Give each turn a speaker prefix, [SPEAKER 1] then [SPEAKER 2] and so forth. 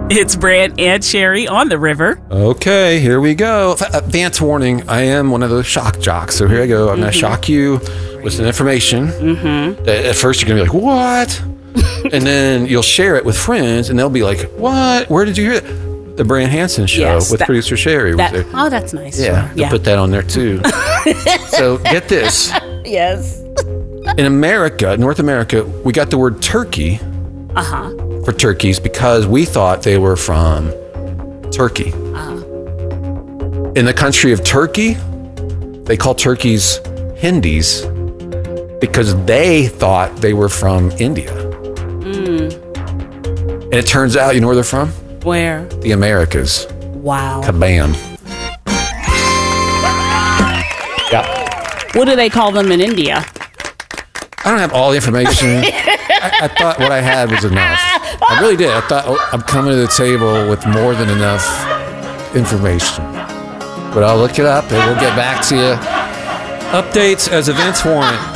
[SPEAKER 1] It's Brant and Sherry on the river.
[SPEAKER 2] Okay, here we go. Advance warning, I am one of those shock jocks. So here I go. I'm going to shock you with some information. That at first you're going to be like, what? And then you'll share it with friends and they'll be like, what? Where did you hear that? The Brant Hansen show with producer Sherry.
[SPEAKER 1] Oh, that's nice.
[SPEAKER 2] Yeah,
[SPEAKER 1] yeah.
[SPEAKER 2] Put that on there too. So get this.
[SPEAKER 1] Yes.
[SPEAKER 2] In America, North America, we got the word turkey for turkeys because we thought they were from Turkey. In the country of Turkey, they call turkeys Hindis because they thought they were from India. And it turns out, you know where they're from?
[SPEAKER 1] Where?
[SPEAKER 2] The Americas.
[SPEAKER 1] Wow.
[SPEAKER 2] Kabam. Yeah.
[SPEAKER 1] What do they call them in India?
[SPEAKER 2] I don't have all the information. I thought what I had was enough. I really did. I thought I'm coming to the table with more than enough information. But I'll look it up and we'll get back to you. Updates as events warrant.